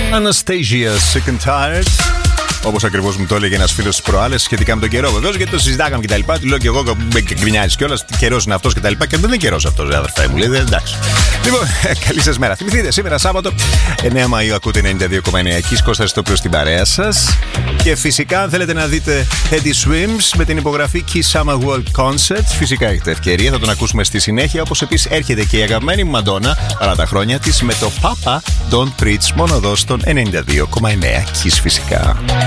Anastasia, Sick and Tired. Όπως ακριβώς μου το έλεγε ένας φίλος της προάλλες σχετικά με τον καιρό. Βεβαίως, γιατί το συζητάγαμε κτλ. Του λέω και εγώ και γκρινιάζεις κιόλας. Τι καιρός είναι αυτός κτλ. Και δεν είναι καιρός αυτός, αδερφέ μου. Λέει εντάξει. Λοιπόν, καλή σας μέρα. Θυμηθείτε, σήμερα Σάββατο 9 Μαΐου ακούτε 92,9 Kiss Κώστας στο στην παρέα σας. Και φυσικά, αν θέλετε να δείτε Eddie Swims με την υπογραφή Kiss Summer World Concert, φυσικά έχετε ευκαιρία. Θα τον ακούσουμε στη συνέχεια. Όπως επίσης έρχεται και η αγαπημένη Μαντόνα παρά τα χρόνια της με το Papa Don't Preach μόνο εδώ στον 92,9 Kiss φυσικά.